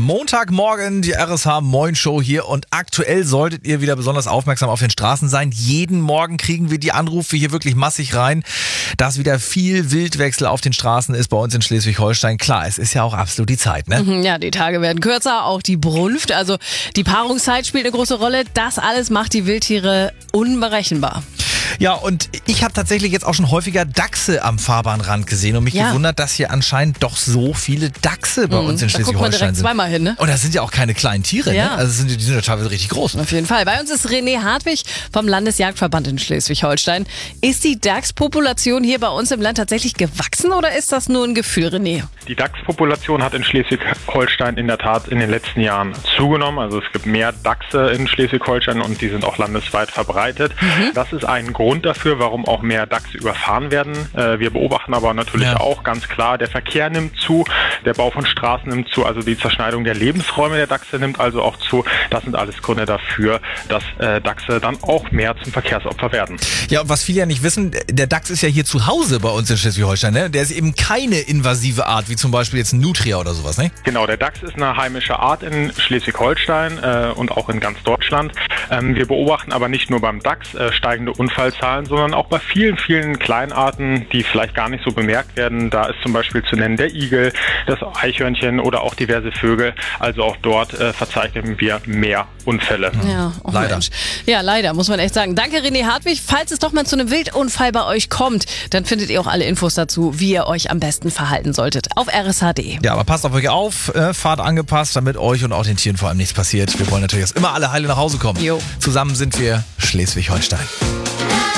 Montagmorgen, die RSH Moin Show hier und aktuell solltet ihr wieder besonders aufmerksam auf den Straßen sein. Jeden Morgen kriegen wir die Anrufe hier wirklich massig rein, dass wieder viel Wildwechsel auf den Straßen ist bei uns in Schleswig-Holstein. Klar, es ist ja auch absolut die Zeit, ne? Ja, die Tage werden kürzer, auch die Brunft, also die Paarungszeit spielt eine große Rolle. Das alles macht die Wildtiere unberechenbar. Ja, und ich habe tatsächlich jetzt auch schon häufiger Dachse am Fahrbahnrand gesehen und mich gewundert, dass hier anscheinend doch so viele Dachse bei uns in Da guckt man Schleswig-Holstein direkt sind. zweimal hin, ne? Und das sind ja auch keine kleinen Tiere, Ja. ne? Also die sind ja teilweise richtig groß. Auf jeden Fall. Bei uns ist René Hartwig vom Landesjagdverband in Schleswig-Holstein. Ist die Dachspopulation hier bei uns im Land tatsächlich gewachsen oder ist das nur ein Gefühl, René? Die Dachspopulation hat in Schleswig-Holstein in der Tat in den letzten Jahren zugenommen. Also es gibt mehr Dachse in Schleswig-Holstein und die sind auch landesweit verbreitet. Das ist ein Grund dafür, warum auch mehr Dachse überfahren werden. Wir beobachten aber natürlich auch ganz klar, der Verkehr nimmt zu, der Bau von Straßen nimmt zu, also die Zerschneidung der Lebensräume der Dachse nimmt also auch zu. Das sind alles Gründe dafür, dass Dachse dann auch mehr zum Verkehrsopfer werden. Ja, und was viele ja nicht wissen, der Dachs ist ja hier zu Hause bei uns in Schleswig-Holstein, ne? Der ist eben keine invasive Art, wie zum Beispiel jetzt ein Nutria oder sowas, ne? Genau, der Dachs ist eine heimische Art in Schleswig-Holstein und auch in ganz Deutschland. Wir beobachten aber nicht nur beim Dachs steigende Unfallzahlen, sondern auch bei vielen Kleinarten, die vielleicht gar nicht so bemerkt werden. Da ist zum Beispiel zu nennen der Igel, das Eichhörnchen oder auch diverse Vögel. Also auch dort verzeichnen wir mehr Unfälle. Ja, Leider. Mensch. Ja, leider, muss man echt sagen. Danke, René Hartwig. Falls es doch mal zu einem Wildunfall bei euch kommt, dann findet ihr auch alle Infos dazu, wie ihr euch am besten verhalten solltet. Auf rsh.de. Ja, aber passt auf euch auf, Fahrt angepasst, damit euch und auch den Tieren vor allem nichts passiert. Wir wollen natürlich, dass immer alle heile nach Hause kommen. Jo. Zusammen sind wir Schleswig-Holstein.